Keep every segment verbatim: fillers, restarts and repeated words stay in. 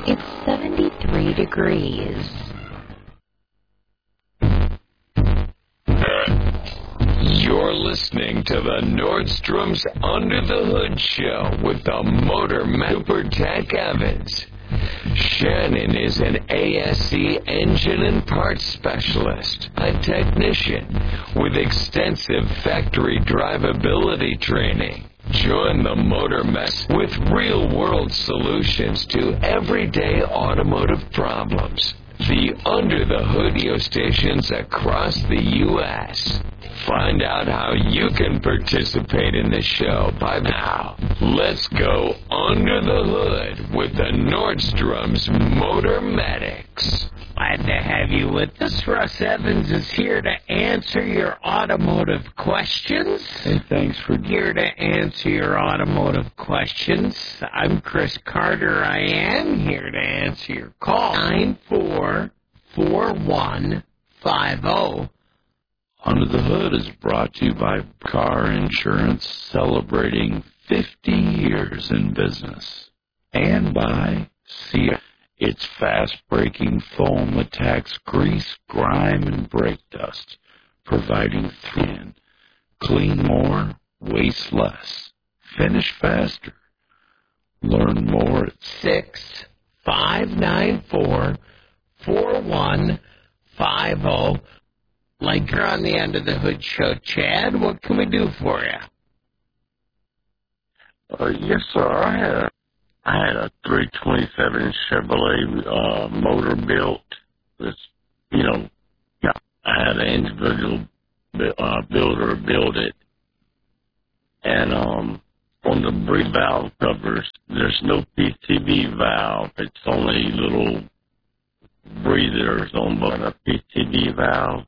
It's seventy-three degrees. You're listening to the Nordstrom's Under the Hood Show with the Motor Super Tech Evans. Shannon is an A S C engine and parts specialist, a technician with extensive factory drivability training. Join the Motor Mess with real-world solutions to everyday automotive problems. The Under the Hood radio stations across the U S Find out how you can participate in the show by now. Let's go under the hood with the Nordstrom's Motor Medics. Glad to have you with us. Russ Evans is here to answer your automotive questions. Hey, thanks for here to answer your automotive questions. I'm Chris Carter. I am here to answer your call. nine four four one five zero. Under the Hood is brought to you by Car Insurance, celebrating fifty years in business, and by C I. Its fast-breaking foam attacks grease, grime, and brake dust, providing thin, clean more, waste less, finish faster. Learn more at six five nine four four one five zero. Like you're on the Under the Hood show, Chad. What can we do for you? Uh, yes, sir. I had a, I had a three twenty-seven Chevrolet uh, motor built. This, you know, yeah, I had an individual uh, builder build it, and um, on the breathe valve covers, there's no P C V valve. It's only little breathers on the P C V valve.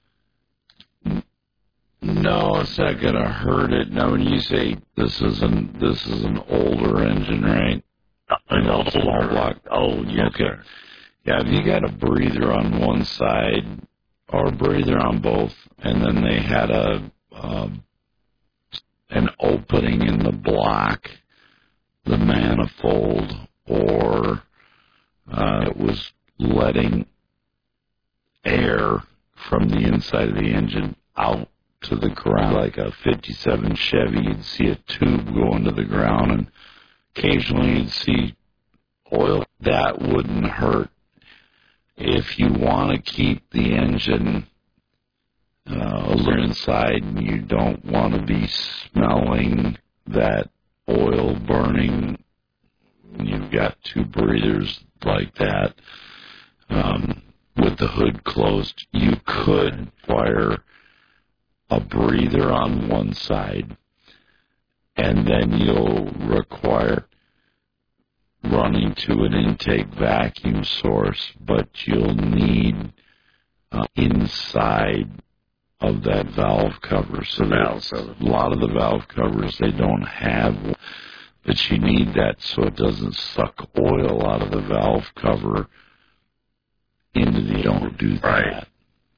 No, it's not going to hurt it. Now, when you say this is an this is an older engine, right? An older small block. Oh, yes, okay. sir. Yeah, if you got a breather on one side or a breather on both, and then they had a um, an opening in the block, the manifold, or uh, it was letting air from the inside of the engine out to the ground, like a fifty-seven Chevy, you'd see a tube go into the ground, and occasionally you'd see oil. That wouldn't hurt. If you want to keep the engine uh, a little inside, and you don't want to be smelling that oil burning, when you've got two breathers like that, um, with the hood closed, you could fire a breather on one side, and then you'll require running to an intake vacuum source, but you'll need uh, inside of that valve cover. So valve cover. A lot of the valve covers, they don't have, but you need that so it doesn't suck oil out of the valve cover into the, don't do that. Right.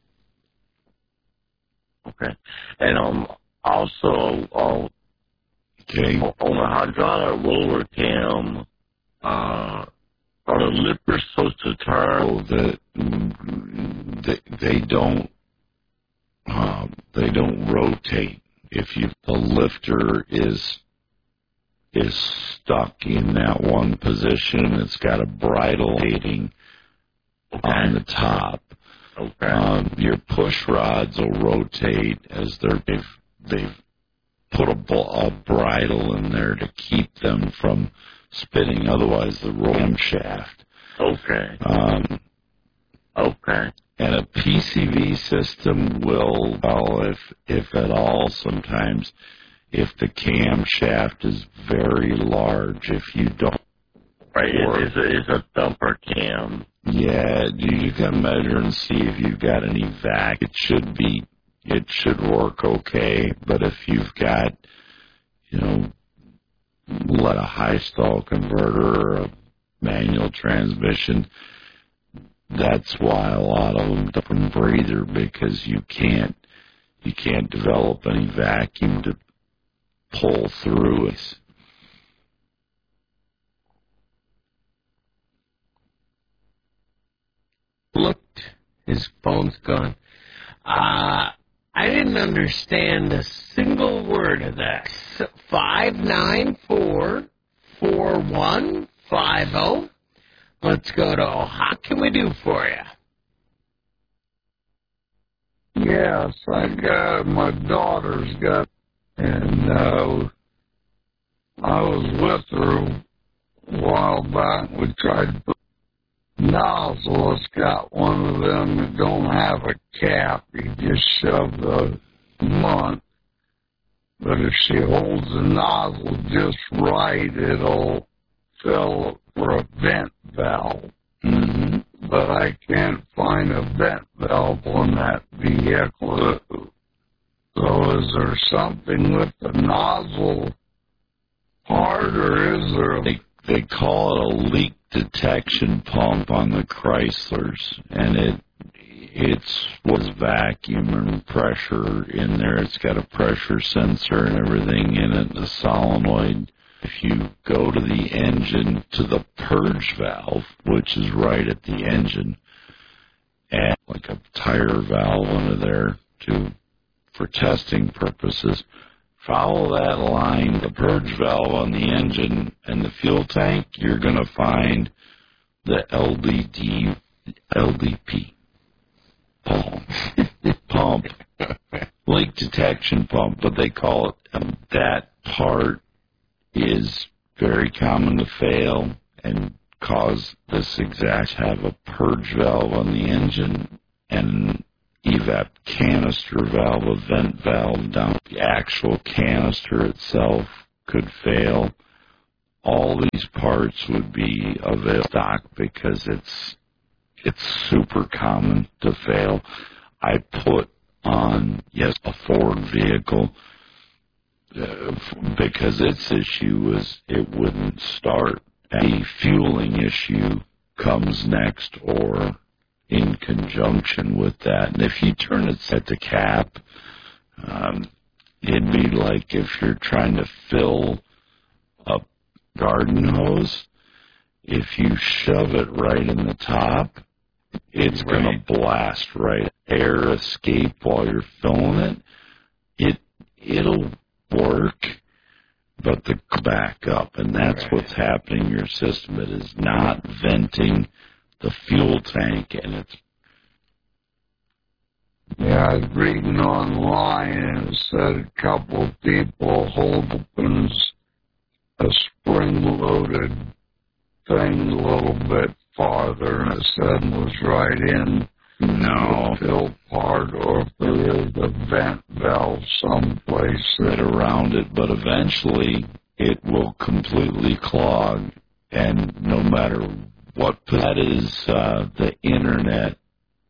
Okay. And um, also, uh, okay. on a hydraulic roller cam, uh, are the lippers supposed to turn? Oh, the, they, they don't, um, they don't rotate. If you, the lifter is, is stuck in that one position, it's got a bridle rotating okay. on the top. Okay. Um, your push rods will rotate as they're, they've, they've put a, a bridle in there to keep them from spinning, otherwise the ram shaft. Okay. Um, okay. And a P C V system will, well, if, if at all, sometimes, if the camshaft is very large, if you don't. Right, it's a, it's a thumper cam. Yeah, you can measure and see if you've got any vac. It should be, it should work okay. But if you've got, you know, let a high stall converter or a manual transmission, that's why a lot of them don't breather, because you can't, you can't develop any vacuum to pull through it. looked, his phone's gone. Uh, I didn't understand a single word of that. five nine four, four one five zero. Let's go to Ohio. How can we do for you? Yes, I got, my daughter's got, and uh, I was with her a while back. We tried to put nozzle. It's got one of them that don't have a cap. You just shove the munt. But if she holds the nozzle just right, it'll fill for a vent valve. Mm-hmm. But I can't find a vent valve on that vehicle. So is there something with the nozzle part, or is there a... They, they call it a leak detection pump on the Chryslers, and it it's was vacuum and pressure in there. It's got a pressure sensor and everything in it, and a solenoid. If you go to the engine, to the purge valve, which is right at the engine, and like a tire valve under there to for testing purposes, follow that line, the purge valve on the engine and the fuel tank, you're going to find the L D D, L D P pump, pump, leak detection pump, but they call it, um, that part is very common to fail and cause this exact, have a purge valve on the engine and evap canister valve, a vent valve down. The actual canister itself could fail. All these parts would be available stock because it's it's super common to fail. I put on, yes, a Ford vehicle uh, because its issue was it wouldn't start. A fueling issue comes next or in conjunction with that. And if you turn it at the cap, um, it'd be like if you're trying to fill a garden hose. If you shove it right in the top, it's right. going to blast right. Air escape while you're filling it. It, it'll work, but the back up. And that's right. What's happening in your system. It is not venting the fuel tank, and it's... Yeah, I was reading online, and it said a couple of people hold opens a spring-loaded thing a little bit farther, and it said was right in no. the fill part, or if there is a vent valve someplace right around it, but eventually it will completely clog, and no matter what, that is uh, the internet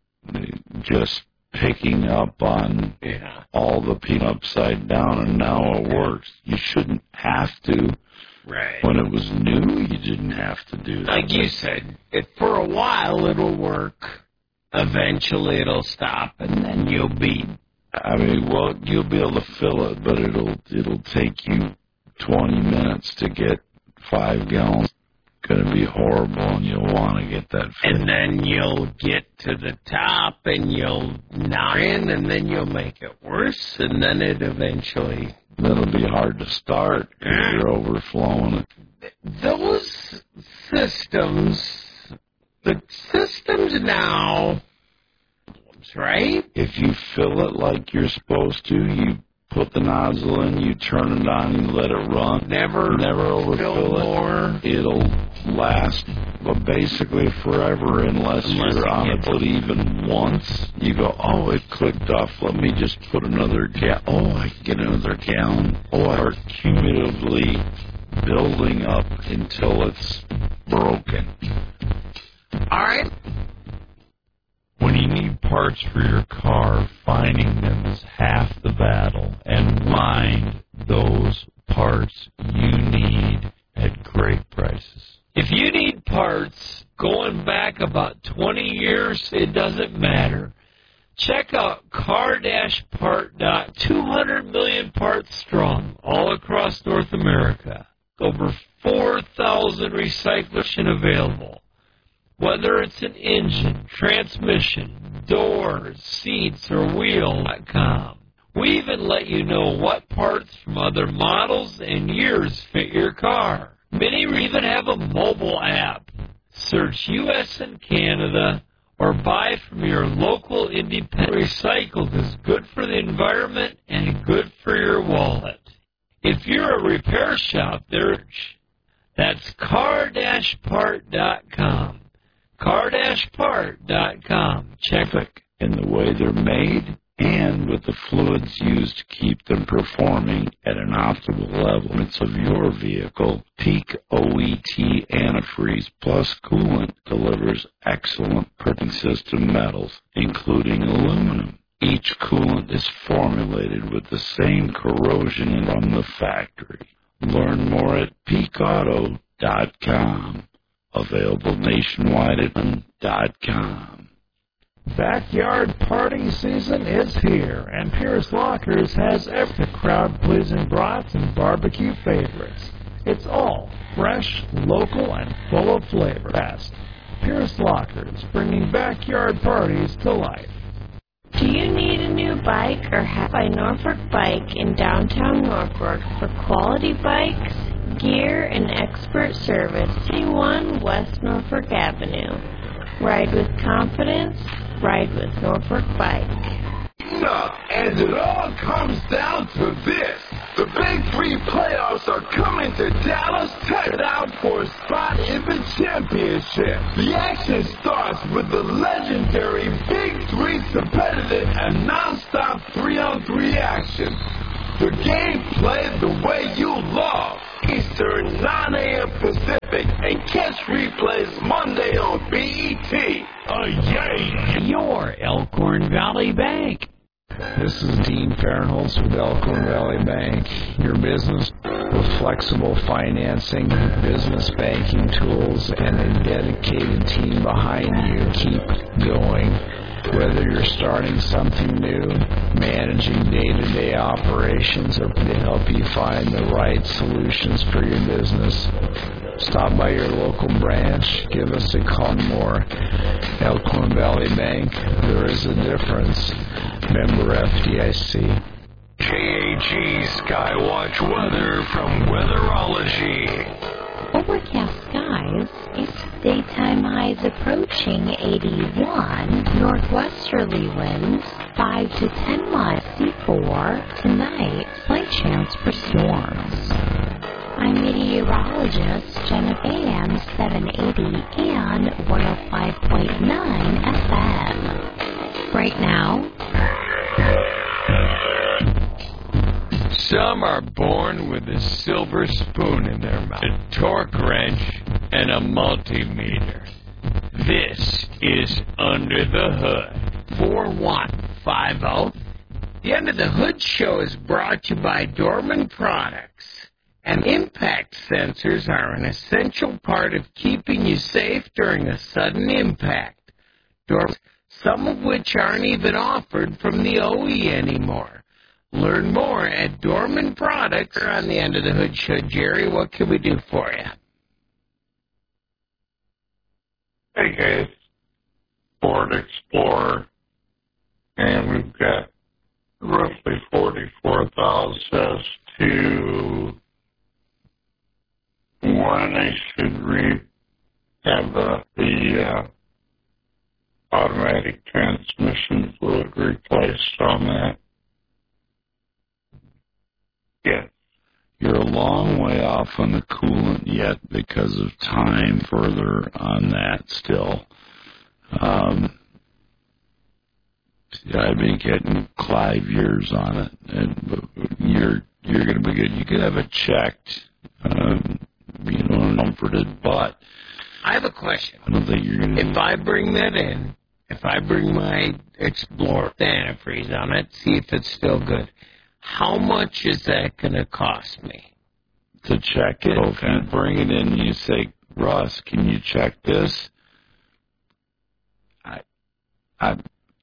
just picking up on yeah. all the people upside down, and now it works. You shouldn't have to. Right. When it was new, you didn't have to do that. Like you said, it, for a while it'll work. Eventually it'll stop, and then you'll be... I mean, well, you'll be able to fill it, but it'll it'll take you twenty minutes to get five gallons. Going to be horrible, and you'll want to get that fixed. And then you'll get to the top, and you'll knock in, and then you'll make it worse, and then it eventually... That'll be hard to start if you're overflowing it. Those systems, the systems now, right? If you fill it like you're supposed to, you put the nozzle in, you turn it on, you let it run. Never, never overfill it. More. It'll last, well, basically forever unless, unless you're on it. it. But even once you go, oh, it clicked off. Let me just put another gallon. Oh, I can get another gallon. Oh, I are cumulatively building up until it's broken. All right. When you need parts for your car, finding them is half the battle. And find those parts you need at great prices. If you need parts going back about twenty years, it doesn't matter. Check out car dash part dot com. two hundred million parts strong all across North America. Over four thousand recyclers available. Whether it's an engine, transmission, doors, seats, or wheel dot com. We even let you know what parts from other models and years fit your car. Many even have a mobile app. Search U S and Canada or buy from your local independent. Recycled is good for the environment and good for your wallet. If you're a repair shop, there's that's car dash part dot com. car dash part dot com. Check it. In the way they're made and with the fluids used to keep them performing at an optimal level of your vehicle, Peak O E T Antifreeze Plus Coolant delivers excellent printing system metals, including aluminum. Each coolant is formulated with the same corrosion from the factory. Learn more at peak auto dot com. Available nationwide at dot com. Backyard party season is here, and Pierce Lockers has every crowd-pleasing broths and barbecue favorites. It's all fresh, local, and full of flavor. Best. Pierce Lockers, bringing backyard parties to life. Do you need a new bike or have a Norfolk Bike in downtown Norfolk for quality bikes, gear, and expert service? twenty-one West Norfolk Avenue. Ride with confidence. Ride with Norfolk Bike. Enough, and it all comes down to this. The Big Three playoffs are coming to Dallas, Texas out for a spot in the championship. The action starts with the legendary Big Three competitive and non-stop three-on-three action. The game played the way you love. Eastern, nine a.m. Pacific, and catch replays Monday on B E T. Oh, yay! Your Elkhorn Valley Bank. This is Dean Fahrenholtz with Elkhorn Valley Bank, your business with flexible financing, business banking tools, and a dedicated team behind you. Keep going. Whether you're starting something new, managing day-to-day operations, or to help you find the right solutions for your business, stop by your local branch, give us a call. More Elkhorn Valley Bank, there is a difference. Member F D I C. K A G Skywatch weather from Weatherology. Overcast skies, it's daytime highs approaching eighty-one, northwesterly winds five to ten miles C four, tonight, slight chance for storms. I'm meteorologist Jenna A M seven eighty and one oh five point nine F M. Right now, some are born with a silver spoon in their mouth, a torque wrench, and a multimeter. This is Under the Hood. four one five zero. The Under the Hood show is brought to you by Dorman Products. And impact sensors are an essential part of keeping you safe during a sudden impact. Dorman, some of which aren't even offered from the O E anymore. Learn more at Dorman Products. We're on the End of the Hood show. Jerry, what can we do for you? Hey guys, Ford Explorer, and we've got roughly forty-four thousand to one. I should re have the, the uh, automatic transmission fluid replaced on that. Yes. You're a long way off on the coolant yet because of time further on that still. Um, I've been getting five years on it, and you're you're going to be good. You could have it checked, um, you know, and comforted, but I have a question. I don't think you're going to. If I bring that in, if I bring my Explorer antifreeze on it, see if it's still good, how much is that going to cost me? To check it. Okay. If you bring it in and you say, Russ, can you check this? I, I,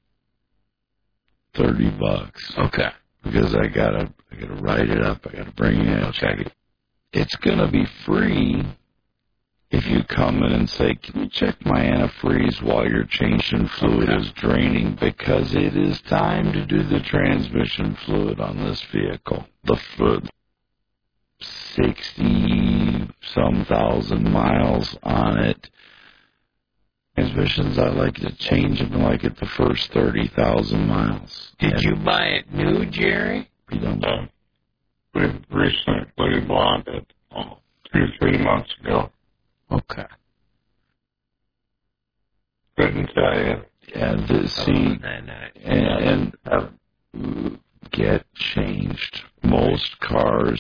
thirty bucks. Okay. Because I gotta, I gotta write it up. I gotta bring it in and check it. It's gonna be free if you come in and say, can you check my antifreeze while your changing fluid is draining, because it is time to do the transmission fluid on this vehicle. The fluid, sixty-some thousand miles on it. Transmissions, I like to change them like at the first thirty thousand miles. Did and you buy it new, Jerry? We don't Uh, we recently bought it oh, two, three months ago. Okay. Couldn't tell you. and the, see, Oh, and, uh, and, and get changed. Most cars,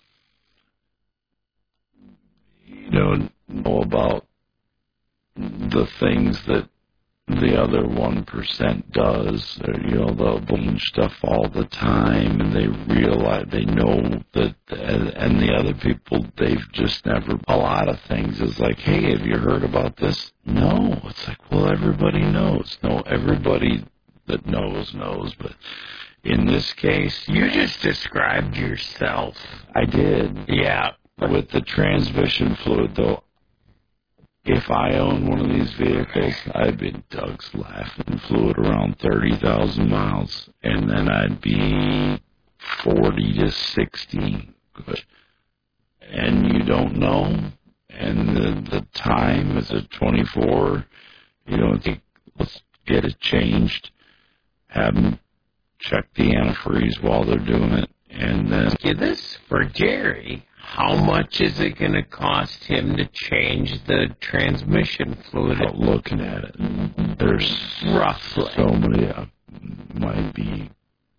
you know, know about the things that the other one percent does. You know, they'll change stuff all the time, and they realize, they know that, and, and the other people, they've just never, a lot of things is like, hey, have you heard about this? No. It's like, well, everybody knows. No, everybody that knows knows, but in this case, you just described yourself. I did. Yeah. With the transmission fluid, though, if I own one of these vehicles, I'd be Doug's laughing fluid around thirty thousand miles, and then I'd be forty to sixty. Good. And you don't know, and the, the time is at twenty-four. You don't think, let's get it changed, have them check the antifreeze while they're doing it, and then... Yeah, this for Jerry. How much is it going to cost him to change the transmission fluid? Without looking at it, there's Roughly. so many, uh, might be,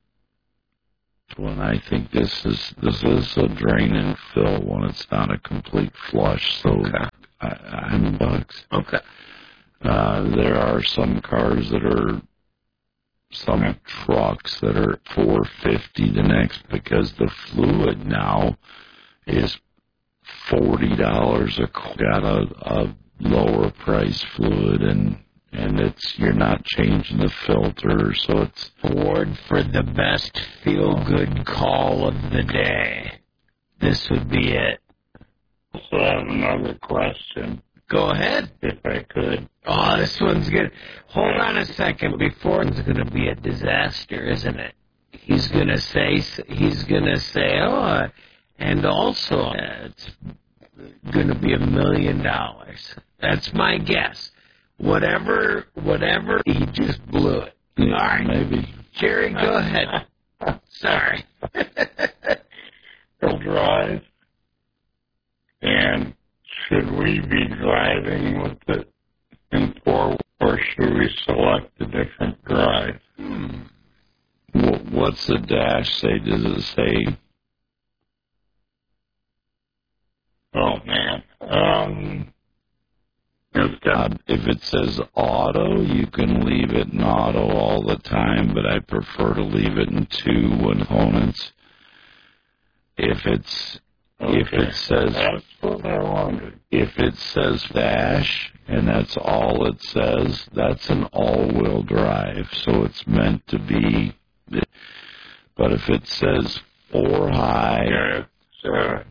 when I think this is, this is a drain and fill when it's not a complete flush, so Okay. I, I'm bucks. Okay. Uh, there are some cars that are, some trucks that are four fifty the next, because the fluid now is forty dollars a got a, a lower price fluid, and and it's, you're not changing the filter, so it's Award for the best feel-good call of the day. This would be it. So I have another question, Go ahead. if I could. Oh, this one's good. Hold on a second. Before it's going to be a disaster, isn't it? He's going to say, he's going to say, oh, uh, and also uh, it's going to be a million dollars. That's my guess. Whatever, whatever, he just blew it. yeah, All right. maybe. Jerry, go ahead. Sorry. He'll drive. And should we be driving with it in four, or should we select a different drive? Hmm. Wh- What's the dash say? Does it say? Oh man. Um, it's got, Uh, if it says auto, you can leave it in auto all the time, but I prefer to leave it in two components. If it's if okay. it says That's what I wanted. if it says dash and that's all it says, that's an all-wheel drive, so it's meant to be. But if it says four high, Yeah, it's, uh,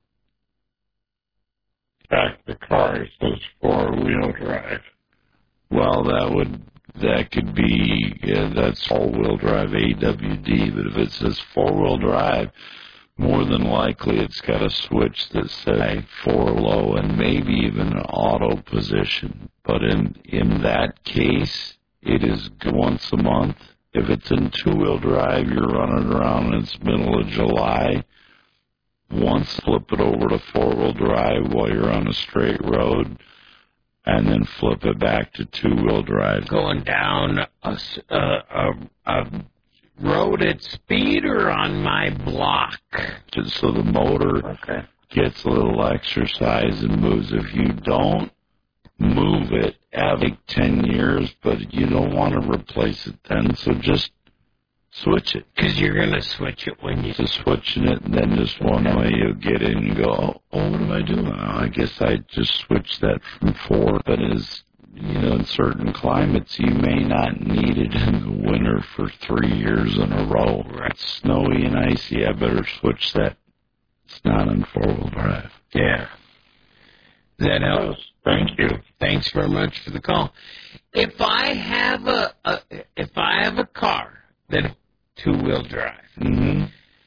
back the car says four-wheel drive. well, that would that could be yeah, that's all-wheel drive A W D. But if it says four-wheel drive, more than likely it's got a switch that says four low and maybe even an auto position. But in in that case, it is good once a month. If it's in two-wheel drive, you're running around and it's middle of July. Once flip it over to four-wheel drive while you're on a straight road, and then flip it back to two-wheel drive. Going down a, s- a, a, a road at speed or on my block? Just so the motor Okay. gets a little exercise and moves. If you don't move it, have like ten years, but you don't want to replace it then, so just switch it. Because you're going to switch it when you... Just switching it, and then just one way you'll get in and go, oh, oh, what am I doing? Oh, I guess I just switched that from four, but as you know, in certain climates, you may not need it in the winter for three years in a row. It's snowy and icy, I better switch that. It's not on four-wheel drive. Yeah. that help? Thank you. Thanks very much for the call. If I have a, a if I have a car that two wheel drive, Mm-hmm.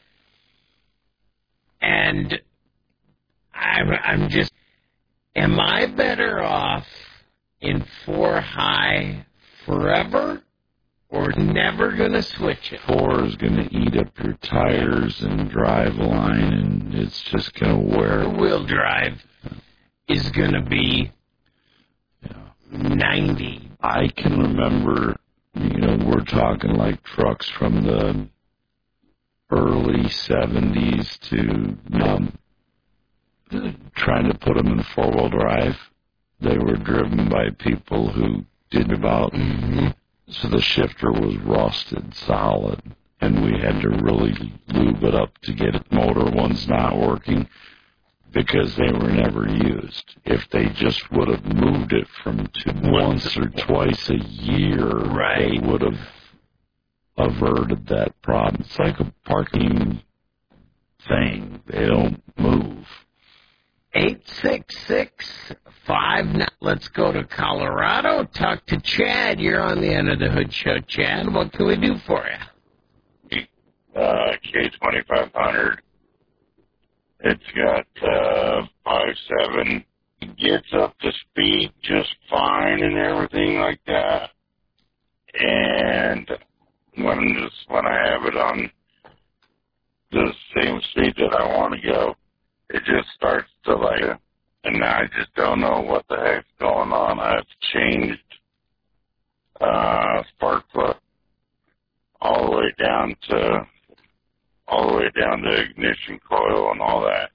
and I'm I'm just, am I better off in four high forever, or never gonna switch it? Four is going to eat up your tires and drive line, and it's just going to wear. Wheel drive is gonna be Yeah. ninety. I can remember, you know, we're talking like trucks from the early seventies to um, trying to put them in four-wheel drive. They were driven by people who did about, Mm-hmm. so the shifter was rusted solid, and we had to really lube it up to get it. Motor ones not working because they were never used. If they just would have moved it from to once or twice a year, Right. they would have averted that problem. It's like a parking thing. They don't move. Eight six six five nine. Let's go to Colorado. Talk to Chad. You're on the End of the Hood Show, Chad. What can we do for you? Uh, K twenty-five hundred. It's got uh, five seven. It gets up to speed just fine and everything like that. And when just when I have it on the same speed that I want to go, it just starts to like, and now I just don't know what the heck's going on. I've changed uh, spark plug all the way down to all the way down to ignition coil and all that.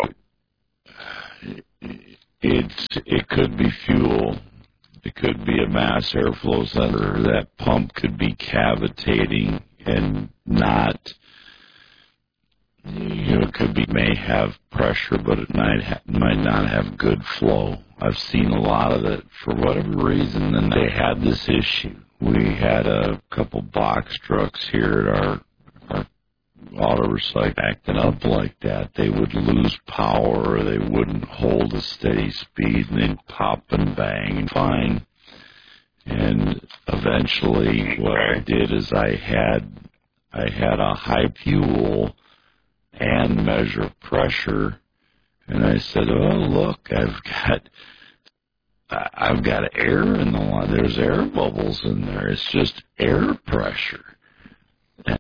So It's it could be fuel. It could be a mass airflow sensor. That pump could be cavitating and not. You know, it could be may have pressure, but it might ha- might not have good flow. I've seen a lot of it for whatever reason. And they had this issue. We had a couple box trucks here at our our auto recycle acting up like that. They would lose power, or they wouldn't hold a steady speed, and they'd pop and bang and fine. And eventually, what I did is I had I had a high fuel and measure pressure, and I said, "Oh, look, I've got I've got air in the line. There's air bubbles in there. It's just air pressure." And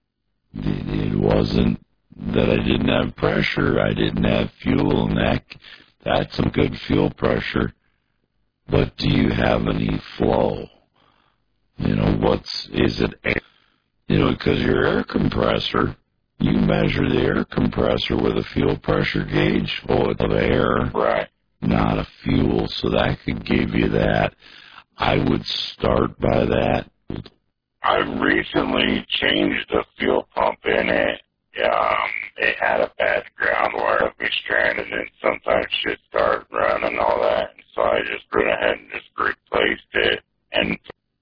it wasn't that I didn't have pressure. I didn't have fuel, and that that's some good fuel pressure. But do you have any flow? You know, what's is it air? You know, because your air compressor, you measure the air compressor with a fuel pressure gauge. Oh, it's of air, right, not a fuel. So that could give you that. I would start by that. I recently changed the fuel pump in it. Um, it had a bad ground wire of me stranded, and sometimes shit started running and all that. And so I just went ahead and just replaced it, and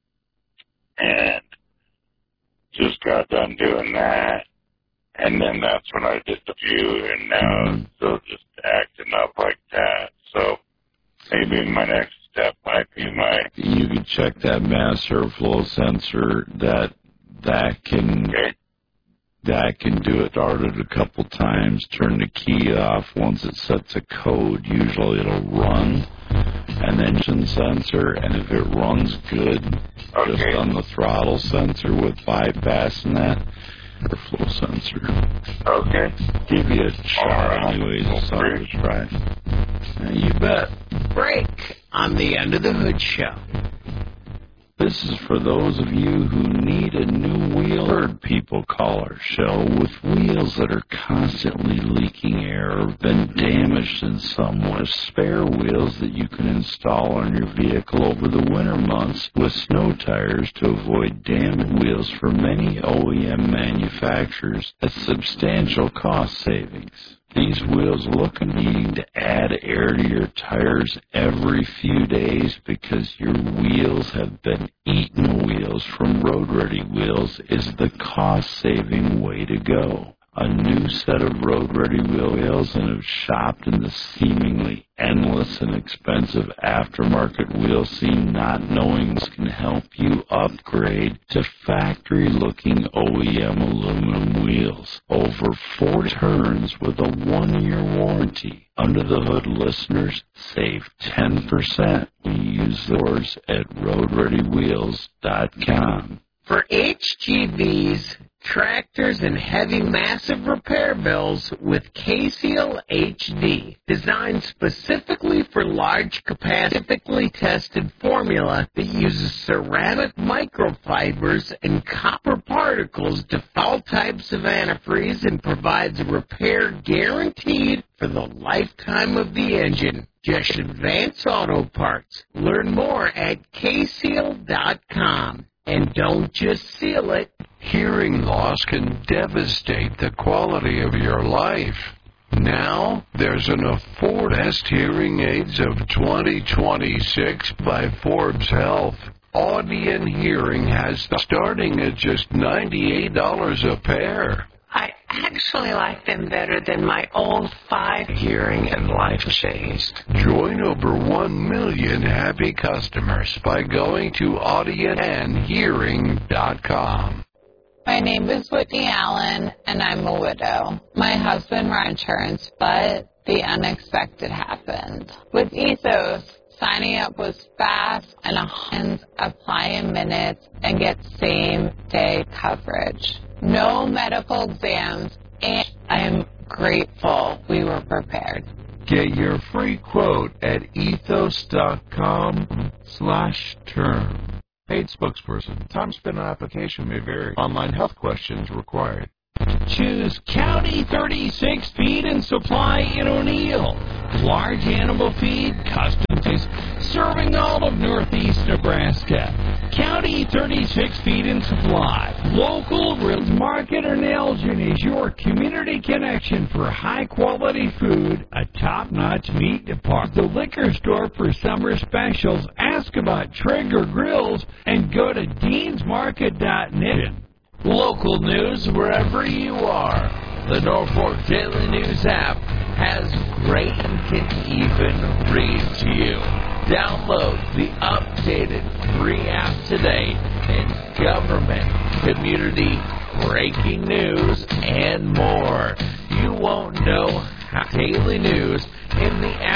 and just got done doing that. And then that's when I did the view, and now it's still just acting up like that. So maybe my next step might be my. You can check that mass airflow sensor. That that can Okay. that can do it. Start it a couple times. Turn the key off. Once it sets a code, usually it'll run. And then engine sensor, and if it runs good, Okay. just on the throttle sensor with bypassing that airflow sensor. Okay. Give you a shot, All right. anyways. Well, It's something to try. Yeah, you bet. Break on the End of the Hood Show. This is for those of you who need a new wheel. Heard people call our show with wheels that are constantly leaking air or been damaged in some way. Spare wheels that you can install on your vehicle over the winter months with snow tires to avoid damaged wheels for many O E M manufacturers at substantial cost savings. These wheels look and needing to add air to your tires every few days because your wheels have been eaten. Wheels from Road Ready Wheels is the cost-saving way to go. a new set of road-ready wheel wheels and have shopped in the seemingly endless and expensive aftermarket wheel scene, not knowing this can help you upgrade to factory-looking O E M aluminum wheels. Over four turns with a one-year warranty. Under the Hood listeners save ten percent when you use yours at road ready wheels dot com. For H G Vs, tractors, and heavy massive repair bills with K-Seal H D, designed specifically for large capacity tested formula that uses ceramic microfibers and copper particles to all types of antifreeze and provides a repair guaranteed for the lifetime of the engine. Just Advance Auto Parts. Learn more at K seal dot com. And don't just seal it. Hearing loss can devastate the quality of your life. Now, there's an affordable Best Hearing Aids of twenty twenty-six by Forbes Health. Audion Hearing has starting at just ninety-eight dollars a pair. I actually like them better than my old five. Hearing and life changed. Join over one million happy customers by going to audion hearing dot com. My name is Whitney Allen, and I'm a widow. My husband ran insurance, but the unexpected happened. With Ethos, signing up was fast and a hands apply in minutes and get same-day coverage. No medical exams, and I am grateful we were prepared. Get your free quote at ethos dot com slash term. Paid spokesperson. Time spent on application may vary. Online health questions required. Choose County thirty-six Feed and Supply in O'Neill. Large animal feed, custom feeds, serving all of northeast Nebraska. County thirty-six Feed and Supply. Local Grills Market in Elgin is your community connection for high-quality food, a top-notch meat department. The liquor store for summer specials. Ask about Trigger Grills and go to deans market dot net. Local news wherever you are. The Norfolk Daily News app has great and can even read to you. Download the updated free app today and government, community, breaking news, and more. You won't know how daily news in the app.